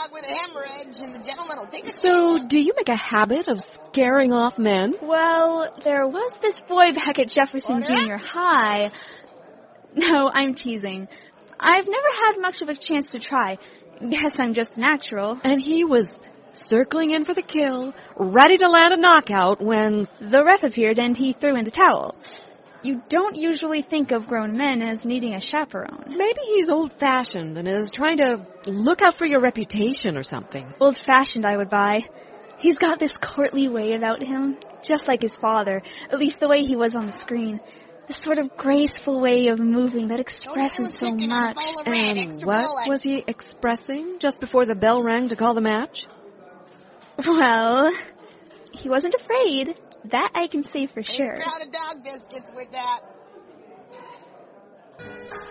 dog with a hemorrhage, and the gentleman will take a So, stand. do you make a habit of scaring off men? Well, there was this boy back at Jefferson Order? Junior High. No, I'm teasing. I've never had much of a chance to try. Guess I'm just natural. And he was circling in for the kill, ready to land a knockout when... The ref appeared and he threw in the towel. You don't usually think of grown men as needing a chaperone. Maybe he's old-fashioned and is trying to look out for your reputation or something. Old-fashioned, I would buy. He's got this courtly way about him, just like his father, at least the way he was on the screen. This sort of graceful way of moving that expresses so much. And what was he expressing just before the bell rang to call the match? Well, he wasn't afraid. That I can say for sure. Crowd of dog biscuits with that.